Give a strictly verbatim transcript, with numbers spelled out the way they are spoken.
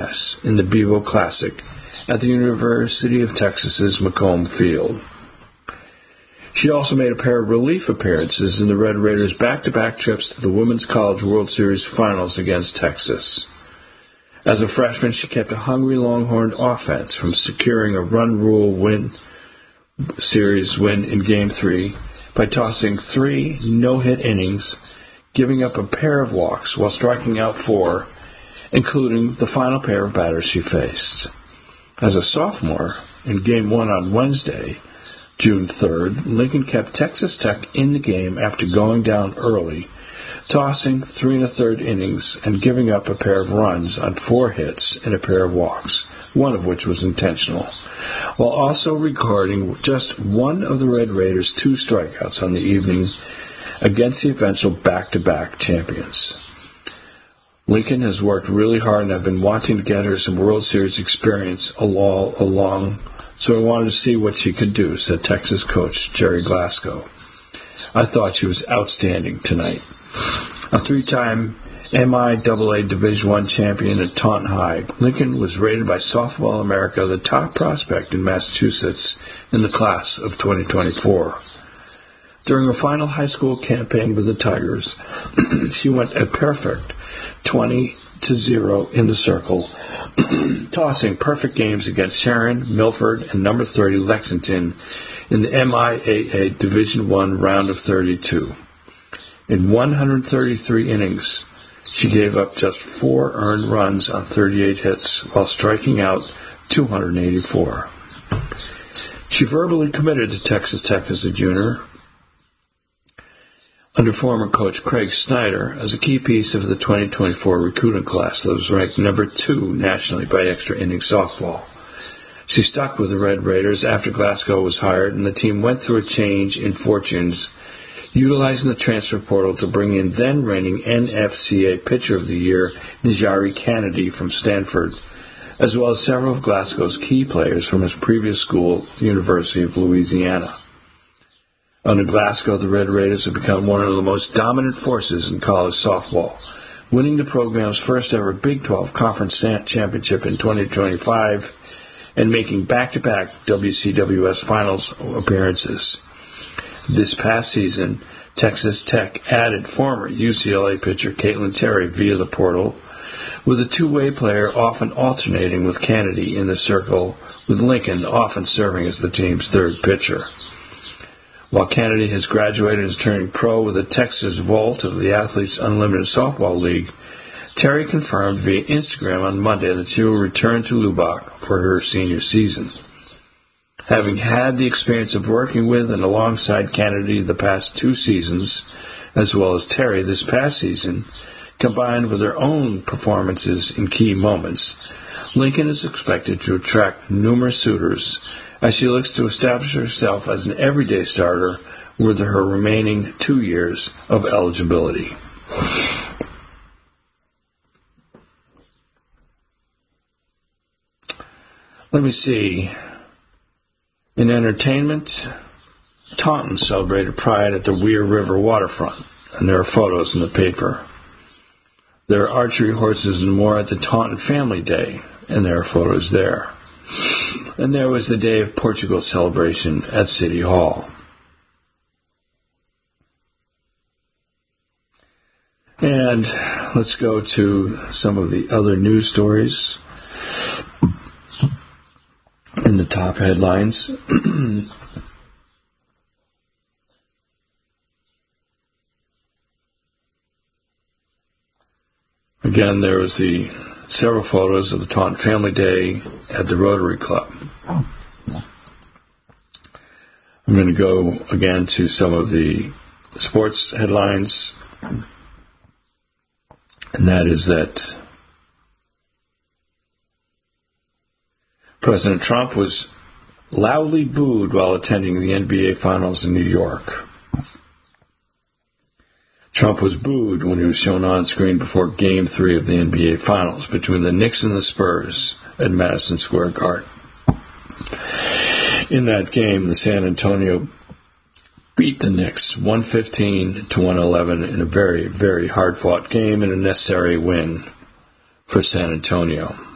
tennis in the Bevo Classic at the University of Texas's McComb Field. She also made a pair of relief appearances in the Red Raiders' back-to-back trips to the Women's College World Series Finals against Texas. As a freshman, she kept a hungry Longhorn offense from securing a run-rule win series win in Game three by tossing three no-hit innings, giving up a pair of walks while striking out four, including the final pair of batters she faced. As a sophomore, in Game one on Wednesday, June third, Lincoln kept Texas Tech in the game after going down early, tossing three and a third innings and giving up a pair of runs on four hits and a pair of walks, one of which was intentional, while also recording just one of the Red Raiders' two strikeouts on the evening against the eventual back-to-back champions. Lincoln has worked really hard, and I've been wanting to get her some World Series experience all along, so I wanted to see what she could do, said Texas coach Jerry Glasgow. I thought she was outstanding tonight. A three-time M I A A Division I champion at Taunton High, Lincoln was rated by Softball America the top prospect in Massachusetts in the class of twenty twenty-four. During her final high school campaign with the Tigers, she went a perfect twenty to zero in the circle, tossing perfect games against Sharon, Milford, and number thirty Lexington in the M I A A Division I round of thirty-two. In one hundred thirty-three innings, she gave up just four earned runs on thirty-eight hits while striking out two hundred eighty-four. She verbally committed to Texas Tech as a junior under former coach Craig Snyder as a key piece of the twenty twenty-four recruiting class that was ranked number two nationally by extra inning softball. She stuck with the Red Raiders after Glasgow was hired, and the team went through a change in fortunes, utilizing the transfer portal to bring in then-reigning N F C A Pitcher of the Year Najari Kennedy from Stanford, as well as several of Glasgow's key players from his previous school, the University of Louisiana. Under Glasgow, the Red Raiders have become one of the most dominant forces in college softball, winning the program's first-ever Big twelve Conference Championship in twenty twenty-five and making back-to-back W C W S Finals appearances. This past season, Texas Tech added former U C L A pitcher Caitlin Terry via the portal, with a two-way player often alternating with Kennedy in the circle, with Lincoln often serving as the team's third pitcher. While Kennedy has graduated and is turning pro with the Texas Vault of the Athletes Unlimited Softball League, Terry confirmed via Instagram on Monday that she will return to Lubbock for her senior season. Having had the experience of working with and alongside Kennedy the past two seasons, as well as Terry this past season, combined with her own performances in key moments, Lincoln is expected to attract numerous suitors as she looks to establish herself as an everyday starter with her remaining two years of eligibility. Let me see. In entertainment, Taunton celebrated Pride at the Weir River waterfront, and there are photos in the paper. There are archery, horses, and more at the Taunton Family Day, and there are photos there. And there was the Day of Portugal celebration at City Hall. And let's go to some of the other news stories in the top headlines. Again, there was the several photos of the Taunton Family Day at the Rotary Club. I'm going to go again to some of the sports headlines, and that is that President Trump was loudly booed while attending the N B A Finals in New York. Trump was booed when he was shown on screen before Game three of the N B A Finals between the Knicks and the Spurs at Madison Square Garden. In that game, the San Antonio beat the Knicks one fifteen to one eleven in a very, very hard-fought game and a necessary win for San Antonio.